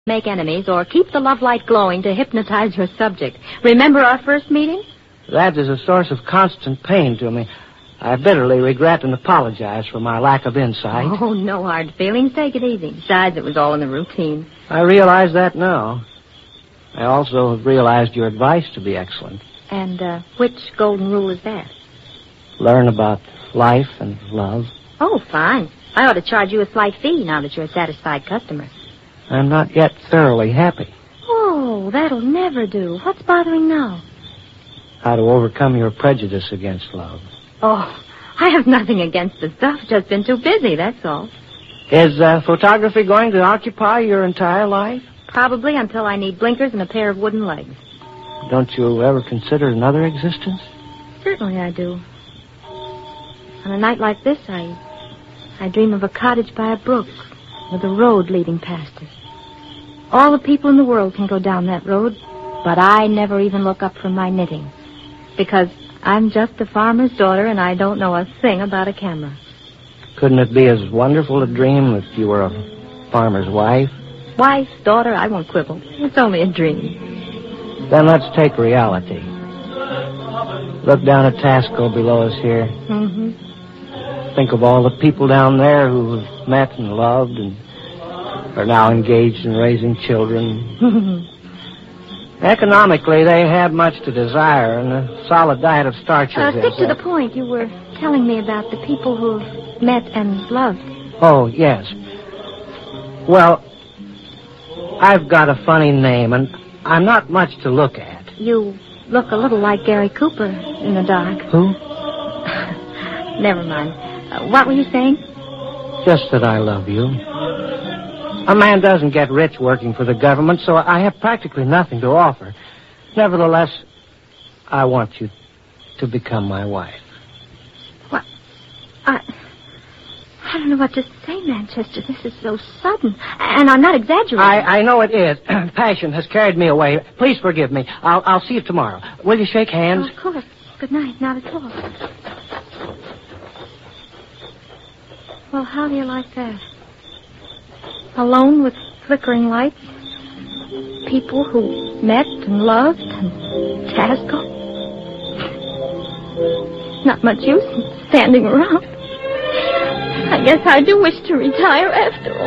make enemies or keep the love light glowing to hypnotize your subject. Remember our first meeting? That is a source of constant pain to me. I bitterly regret and apologize for my lack of insight. Oh, no hard feelings. Take it easy. Besides, it was all in the routine. I realize that now. I also have realized your advice to be excellent. And which golden rule is that? Learn about life and love. Oh, fine. I ought to charge you a slight fee now that you're a satisfied customer. I'm not yet thoroughly happy. Oh, that'll never do. What's bothering now? How to overcome your prejudice against love. Oh, I have nothing against the stuff. Just been too busy, that's all. Is photography going to occupy your entire life? Probably until I need blinkers and a pair of wooden legs. Don't you ever consider another existence? Certainly I do. On a night like this, I dream of a cottage by a brook with a road leading past it. All the people in the world can go down that road, but I never even look up from my knitting because I'm just a farmer's daughter and I don't know a thing about a camera. Couldn't it be as wonderful a dream if you were a farmer's wife? Wife, daughter, I won't quibble. It's only a dream. Then let's take reality. Look down at Tasco below us here. Mm-hmm. Think of all the people down there who have met and loved and are now engaged in raising children. Economically, they have much to desire, and a solid diet of starches Stick to the point. You were telling me about the people who've met and loved. Oh, yes. Well, I've got a funny name, and I'm not much to look at. You look a little like Gary Cooper in the dark. Who? Never mind. What were you saying? Just that I love you. A man doesn't get rich working for the government, so I have practically nothing to offer. Nevertheless, I want you to become my wife. What? I don't know what to say, Manchester. This is so sudden. And I'm not exaggerating. I know it is. Passion has carried me away. Please forgive me. I'll see you tomorrow. Will you shake hands? Oh, of course. Good night. Not at all. Well, how do you like that? Alone with flickering lights? People who met and loved and Tasco? Not much use in standing around. I guess I do wish to retire after all.